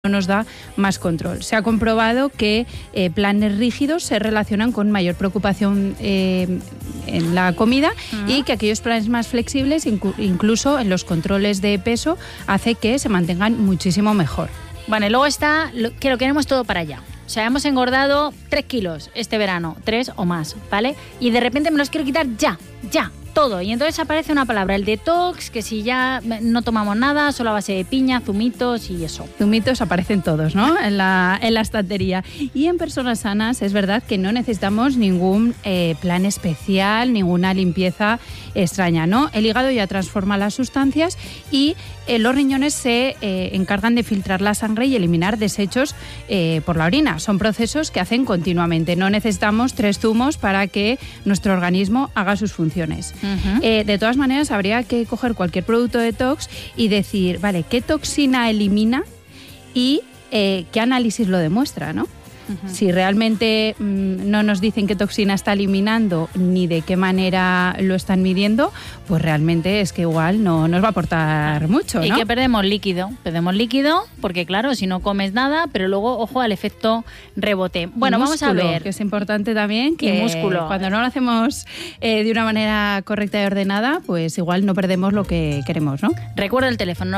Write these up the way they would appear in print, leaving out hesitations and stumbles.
nos da más control. Se ha comprobado que planes rígidos se relacionan con mayor preocupación en la comida y que aquellos planes más flexibles, incluso en los controles de peso, hace que se mantengan muchísimo mejor. Bueno, y luego está que lo queremos todo para allá. O sea, hemos engordado 3 kilos este verano, 3 o más, ¿vale? Y de repente me los quiero quitar ya, todo. Y entonces aparece una palabra, el detox, que si ya no tomamos nada, solo a base de piña, zumitos y eso. Zumitos aparecen todos, ¿no? En la estantería. Y en personas sanas es verdad que no necesitamos ningún plan especial, ninguna limpieza extraña, ¿no? El hígado ya transforma las sustancias y los riñones se encargan de filtrar la sangre y eliminar desechos por la orina. Son procesos que hacen continuamente. No necesitamos 3 zumos para que nuestro organismo haga sus funciones. De todas maneras, habría que coger cualquier producto detox y decir, vale, ¿qué toxina elimina y qué análisis lo demuestra, ¿no? Si realmente no nos dicen qué toxina está eliminando ni de qué manera lo están midiendo, pues realmente es que igual no nos va a aportar mucho, ¿no? Y que perdemos líquido porque claro, si no comes nada, pero luego, ojo al efecto rebote. Bueno, músculo, vamos a ver. Que es importante también que músculo. Cuando no lo hacemos de una manera correcta y ordenada, pues igual no perdemos lo que queremos, ¿no? Recuerda el teléfono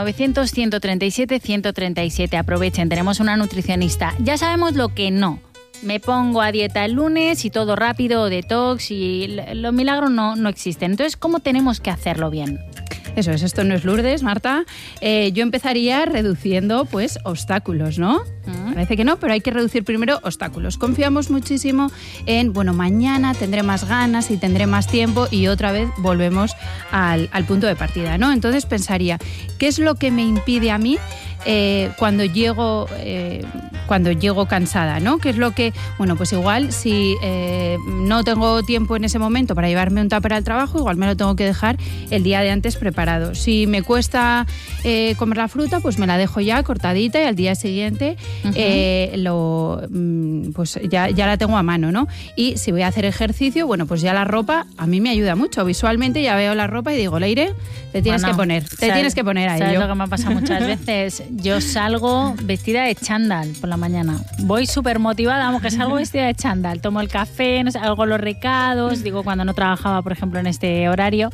900-137-137. Aprovechen, tenemos una nutricionista. Ya sabemos lo que no. Me pongo a dieta el lunes y todo rápido, detox, y los milagros no existen. Entonces, ¿cómo tenemos que hacerlo bien? Eso es, esto no es Lourdes, Marta. Yo empezaría reduciendo, pues, obstáculos, ¿no? Parece que no, pero hay que reducir primero obstáculos. Confiamos muchísimo en, bueno, mañana tendré más ganas y tendré más tiempo y otra vez volvemos al punto de partida, ¿no? Entonces pensaría, ¿qué es lo que me impide a mí cuando llego cansada, ¿no? ¿Qué es lo que, bueno, pues igual si no tengo tiempo en ese momento para llevarme un tupper al trabajo, igual me lo tengo que dejar el día de antes preparado. Si me cuesta comer la fruta, pues me la dejo ya cortadita y al día siguiente pues ya la tengo a mano, ¿no? Y si voy a hacer ejercicio, bueno, pues ya la ropa a mí me ayuda mucho. Visualmente ya veo la ropa y digo, Leire, te tienes que poner a ello. ¿Sabes lo que me ha pasado muchas veces? Yo salgo vestida de chándal por la mañana. Voy súper motivada, vamos, que salgo vestida de chándal. Tomo el café, no sé, hago los recados, digo, cuando no trabajaba, por ejemplo, en este horario.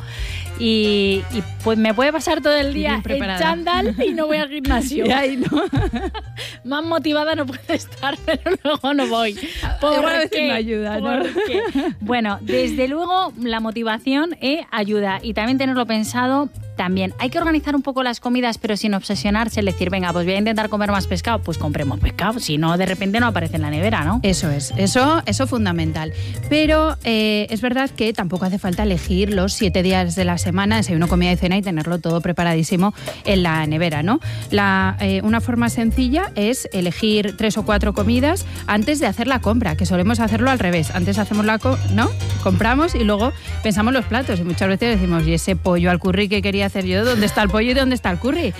Y pues me puede pasar todo el día en chándal y no voy al gimnasio. Y ahí no. Más motivada no puedo estar, pero luego no voy. Igual a veces no ayuda, ¿no? Bueno, desde luego la motivación ayuda, y también tenerlo pensado. También hay que organizar un poco las comidas, pero sin obsesionarse, es decir, venga, pues voy a intentar comer más pescado, pues compremos pescado, si no, de repente no aparece en la nevera, ¿no? Eso es, eso fundamental. Pero es verdad que tampoco hace falta elegir los 7 días de la semana, desayuno, comida y cena, y tenerlo todo preparadísimo en la nevera, ¿no? Una forma sencilla es elegir 3 o 4 comidas antes de hacer la compra, que solemos hacerlo al revés. Antes hacemos ¿no? Compramos y luego pensamos los platos, y muchas veces decimos, ¿y ese pollo al curry que quería hacer yo? ¿Dónde está el pollo y dónde está el curry?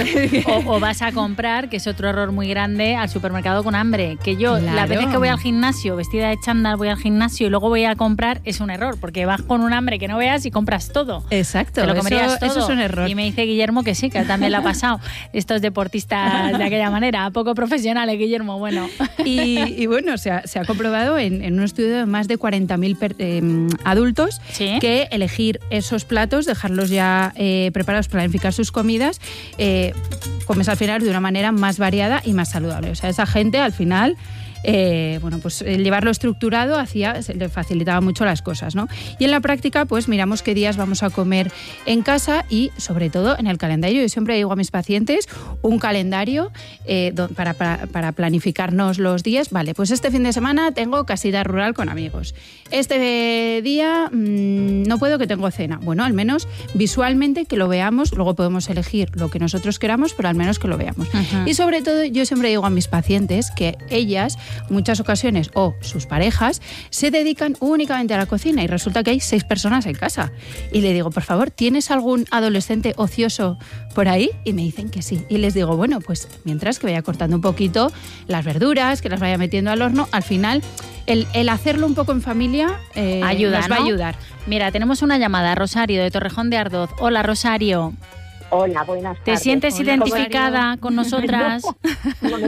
O vas a comprar, que es otro error muy grande, al supermercado con hambre. Que yo, claro, la vez que voy al gimnasio vestida de chándal, voy al gimnasio y luego voy a comprar, es un error, porque vas con un hambre que no veas y compras todo. Exacto, te lo comerías todo. Eso es un error. Y me dice Guillermo que sí, que también le ha pasado. Estos deportistas de aquella manera, poco profesionales, Guillermo, bueno. Y bueno, se ha comprobado en un estudio de más de 40.000 adultos, ¿sí?, que elegir esos platos, dejarlos ya preparados, planificar sus comidas, comes al final de una manera más variada y más saludable. O sea, esa gente al final, pues llevarlo estructurado le facilitaba mucho las cosas, ¿no? Y en la práctica, pues miramos qué días vamos a comer en casa y, sobre todo, en el calendario. Yo siempre digo a mis pacientes un calendario para planificarnos los días. Vale, pues este fin de semana tengo casita rural con amigos. Este día no puedo, que tengo cena. Bueno, al menos visualmente que lo veamos. Luego podemos elegir lo que nosotros queramos, pero al menos que lo veamos. Y sobre todo, yo siempre digo a mis pacientes que ellas, muchas ocasiones, o sus parejas, se dedican únicamente a la cocina y resulta que hay 6 personas en casa. Y le digo, por favor, ¿tienes algún adolescente ocioso por ahí? Y me dicen que sí. Y les digo, bueno, pues mientras que vaya cortando un poquito las verduras, que las vaya metiendo al horno, al final el hacerlo un poco en familia ayuda, nos va a ayudar. Mira, tenemos una llamada, Rosario, de Torrejón de Ardoz. Hola, Rosario. Hola, buenas tardes. ¿Te sientes identificada con nosotras? No me